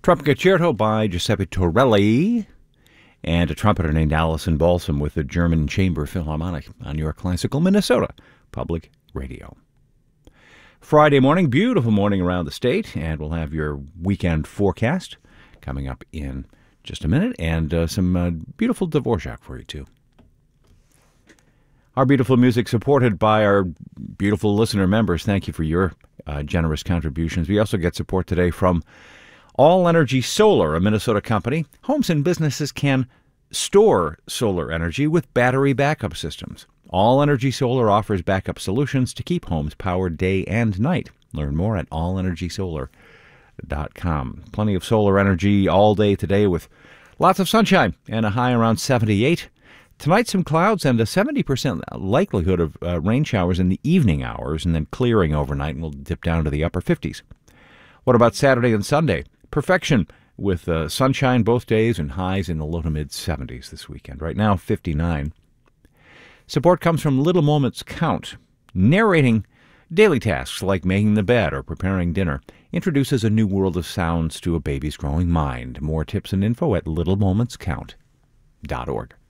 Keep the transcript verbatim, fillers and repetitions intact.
Trumpet Concerto by Giuseppe Torelli, and a trumpeter named Allison Balsam with the German Chamber Philharmonic on your classical Minnesota Public Radio. Friday morning, beautiful morning around the state, and we'll have your weekend forecast coming up in just a minute, and uh, some uh, beautiful Dvorak for you, too. Our beautiful music supported by our beautiful listener members. Thank you for your uh, generous contributions. We also get support today from All Energy Solar, a Minnesota company. Homes and businesses can store solar energy with battery backup systems. All Energy Solar offers backup solutions to keep homes powered day and night. Learn more at all energy solar dot com. Plenty of solar energy all day today with lots of sunshine and a high around seventy-eight. Tonight, some clouds and a seventy percent likelihood of uh, rain showers in the evening hours, and then clearing overnight, and we'll dip down to the upper fifties. What about Saturday and Sunday? Perfection with uh, sunshine both days and highs in the low to mid seventies this weekend. Right now, fifty-nine. Support comes from Little Moments Count. Narrating daily tasks like making the bed or preparing dinner introduces a new world of sounds to a baby's growing mind. More tips and info at little moments count dot org.